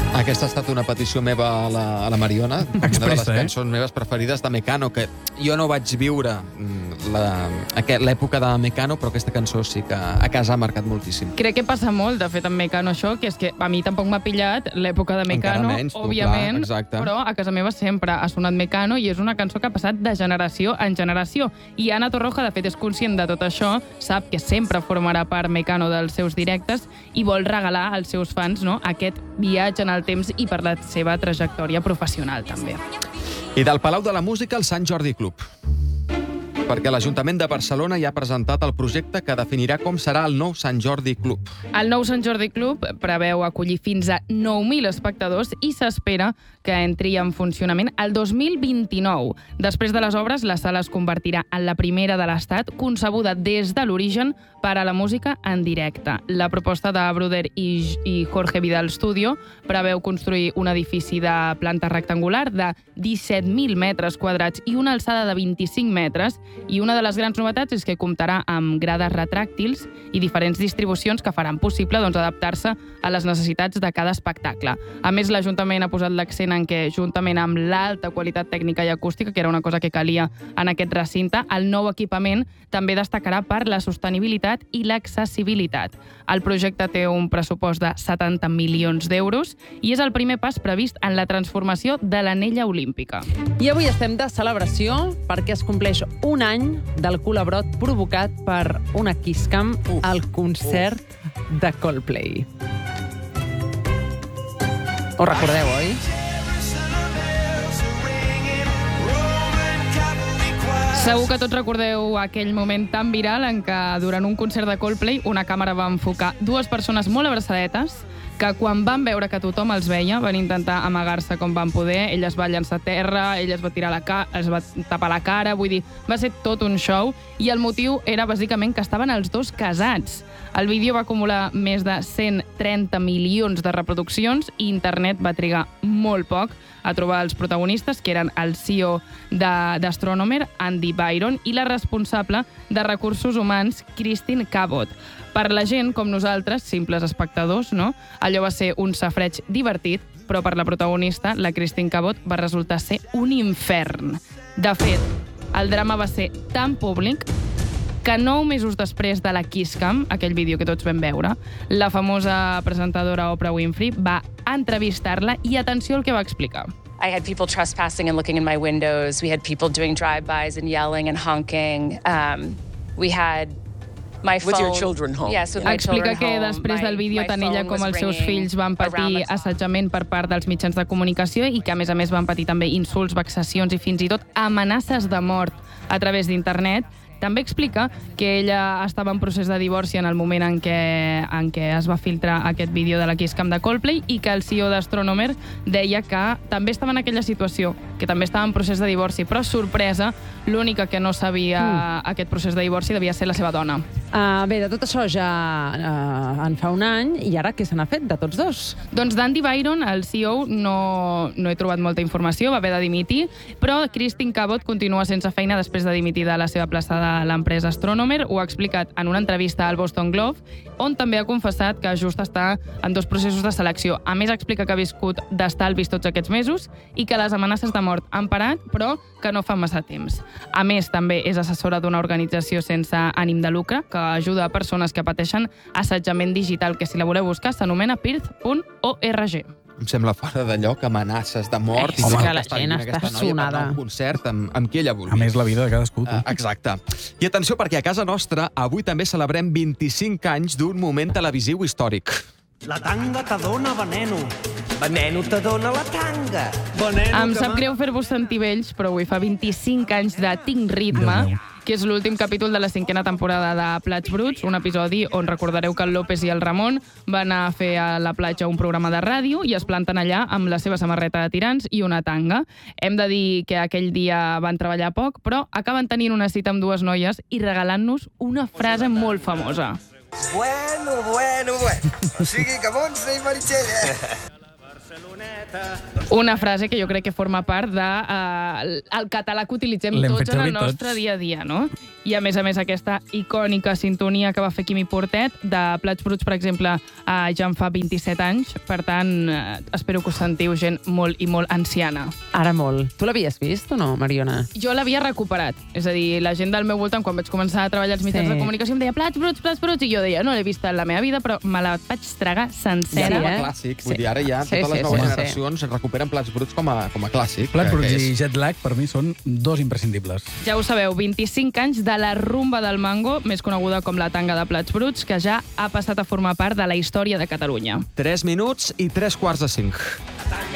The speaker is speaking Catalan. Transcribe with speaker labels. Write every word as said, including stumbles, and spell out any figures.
Speaker 1: Aquesta ha estat una petició meva a la, a la Mariona,
Speaker 2: Expressa,
Speaker 1: una de les
Speaker 2: eh?
Speaker 1: cançons meves preferides de Mecano, que jo no vaig viure l'època de Mecano, però aquesta cançó sí que a casa ha marcat moltíssim.
Speaker 3: Crec que passa molt, de fet, amb Mecano, això, que és que a mi tampoc m'ha pillat l'època de Mecano,
Speaker 1: menys, tu,
Speaker 3: òbviament,
Speaker 1: clar, exacte.
Speaker 3: però a casa meva sempre ha sonat Mecano i és una cançó que ha passat de generació en generació. I Ana Torroja, de fet, és conscient de tot això, sap que sempre formarà part Mecano dels seus directes i vol regalar als seus fans, no?, aquest viatge en el temps i per la seva trajectòria professional, també.
Speaker 1: I del Palau de la Música al Sant Jordi Club. Perquè l'Ajuntament de Barcelona ja ha presentat el projecte que definirà com serà el nou Sant Jordi Club.
Speaker 3: El nou Sant Jordi Club preveu acollir fins a nou mil espectadors i s'espera que entri en funcionament el dos mil vint-i-nou. Després de les obres, la sala es convertirà en la primera de l'Estat concebuda des de l'origen per a la música en directe. La proposta de Bruder i, i Jorge Vidal Studio preveu construir un edifici de planta rectangular de disset mil metres quadrats i una alçada de vint-i-cinc metres, i una de les grans novetats és que comptarà amb grades retràctils i diferents distribucions que faran possible doncs, adaptar-se a les necessitats de cada espectacle. A més, l'Ajuntament ha posat l'accent en que, juntament amb l'alta qualitat tècnica i acústica, que era una cosa que calia en aquest recinte, el nou equipament també destacarà per la sostenibilitat i l'accessibilitat. El projecte té un pressupost de setanta milions d'euros i és el primer pas previst en la transformació de l'anella olímpica.
Speaker 4: I avui estem de celebració perquè es compleix un any del culebrot provocat per una Kisscam al concert de Coldplay. Ho recordeu, oi?
Speaker 3: Segur que tots recordeu aquell moment tan viral en què durant un concert de Coldplay una càmera va enfocar dues persones molt abraçadetes que quan van veure que tothom els veia van intentar amagar-se com van poder. Ell es va llançar a terra, ell es va tirar la cara, es va tapar la cara, vull dir, va ser tot un show i el motiu era bàsicament que estaven els dos casats. El vídeo va acumular més de cent trenta milions de reproduccions i internet va trigar molt poc a trobar els protagonistes, que eren el C E O d'Astronomer, Andy Byron, i la responsable de recursos humans, Christine Cabot. Per la gent com nosaltres, simples espectadors, no? Allò va ser un safreig divertit, però per la protagonista, la Christine Cabot, va resultar ser un infern. De fet, el drama va ser tan públic que nou mesos després de la Kisscam, aquell vídeo que tots vam veure, la famosa presentadora Oprah Winfrey va entrevistar-la i atenció al que va explicar.
Speaker 5: I had people trespassing and looking in my windows. We had people doing drive-bys and yelling and honking. Um, we had my phone...
Speaker 6: With your children home.
Speaker 5: Yes, with my
Speaker 3: Explica
Speaker 5: children
Speaker 3: que
Speaker 5: home.
Speaker 3: després del vídeo
Speaker 5: My- my
Speaker 3: tant ella
Speaker 5: phone
Speaker 3: com
Speaker 5: was
Speaker 3: els seus
Speaker 5: ringing
Speaker 3: fills van
Speaker 5: around
Speaker 3: patir
Speaker 5: the clock.
Speaker 3: assetjament per part dels mitjans de comunicació i que, a més a més, van patir també insults, vexacions i fins i tot amenaces de mort a través d'internet. També explica que ella estava en procés de divorci en el moment en què, en què es va filtrar aquest vídeo de la Kisscam de Coldplay i que el C E O d'Astronomer deia que també estava en aquella situació, que també estava en procés de divorci, però, sorpresa, l'única que no sabia mm. aquest procés de divorci devia ser la seva dona.
Speaker 4: Uh, bé, de tot això ja uh, en fa un any, i ara què se n'ha fet de tots dos?
Speaker 3: Doncs d'Andy Byron, el C E O, no, no he trobat molta informació, va haver de dimitir, però Christine Cabot continua sense feina després de dimitir de la seva plaça de l'empresa Astronomer. Ho ha explicat en una entrevista al Boston Globe, on també ha confessat que just està en dos processos de selecció. A més, explica que ha viscut d'estalvis tots aquests mesos i que les amenaces de mort han parat, però que no fa massa temps. A més, també és assessora d'una organització sense ànim de lucre que ajuda a persones que pateixen assetjament digital, que si la voleu buscar s'anomena Pirth punt org.
Speaker 1: Em sembla fora de lloc, amenaces de mort.
Speaker 4: És que la gent està sonada.
Speaker 1: Un concert amb, amb qui ella vulgui.
Speaker 2: A més, la vida de cadascú.
Speaker 1: Uh, exacte. I atenció, perquè a casa nostra avui també celebrem vint-i-cinc anys d'un moment televisiu històric.
Speaker 7: La tanga te dona veneno. Veneno te dona la tanga. Veneno
Speaker 3: Em
Speaker 7: que
Speaker 3: sap
Speaker 7: ma-
Speaker 3: greu fer-vos sentir vells, però avui fa vint-i-cinc anys de Tinc Ritme,
Speaker 2: Déu meu.
Speaker 3: que és l'últim capítol de la cinquena temporada de Plats Bruts, un episodi on recordareu que el López i el Ramon van anar a fer a la platja un programa de ràdio i es planten allà amb la seva samarreta de tirants i una tanga. Hem de dir que aquell dia van treballar poc, però acaben tenint una cita amb dues noies i regalant-nos una frase molt famosa.
Speaker 8: Bueno, bueno, bueno. O sigui que Montse i Meritxell, eh?
Speaker 3: Una frase que jo crec que forma part del de, uh, el català que utilitzem
Speaker 2: L'hem
Speaker 3: tots
Speaker 2: fet
Speaker 3: en el
Speaker 2: servir
Speaker 3: nostre
Speaker 2: tots.
Speaker 3: dia a dia, no? I, a més a més, aquesta icònica sintonia que va fer Quimi Portet de Plats Bruts, per exemple, eh, ja en fa vint-i-set anys. Per tant, eh, espero que us sentiu gent molt i molt anciana.
Speaker 4: Ara molt. Tu l'havies vist o no, Mariona?
Speaker 3: Jo l'havia recuperat. És a dir, la gent del meu voltant, quan vaig començar a treballar als mitjans
Speaker 4: Sí.
Speaker 3: de comunicació, em deia Plats Bruts, Plats Bruts, i jo deia, no l'he vist en la meva vida, però me la vaig tragar sencera.
Speaker 1: Ja com a
Speaker 4: eh?
Speaker 1: clàssic.
Speaker 4: Sí.
Speaker 1: Vull dir, ara ja
Speaker 4: Sí,
Speaker 1: totes les
Speaker 4: sí,
Speaker 1: noves
Speaker 4: sí, sí.
Speaker 1: generacions recuperen Plats Bruts com a, com a clàssic.
Speaker 2: Plats
Speaker 1: que-
Speaker 2: Bruts
Speaker 1: que
Speaker 2: i
Speaker 1: és-
Speaker 2: Jet Lag, per mi, són dos imprescindibles.
Speaker 3: Ja ho sabeu, vint-i-cinc anys de la rumba del mango, més coneguda com la tanga de Plats Bruts, que ja ha passat a formar part de la història de Catalunya.
Speaker 1: Tres minuts i tres quarts de cinc.
Speaker 7: Talla